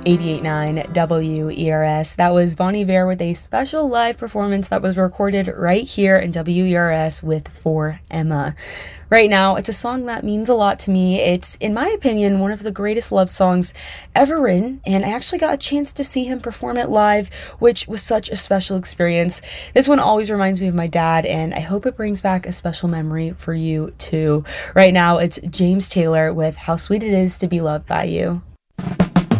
88.9 WERS. That was Bon Iver with a special live performance that was recorded right here in WERS with For Emma. Right now, it's a song that means a lot to me. It's, in my opinion, one of the greatest love songs ever written, and I actually got a chance to see him perform it live, which was such a special experience. This one always reminds me of my dad, and I hope it brings back a special memory for you too. Right now, it's James Taylor with How Sweet It Is to Be Loved by You.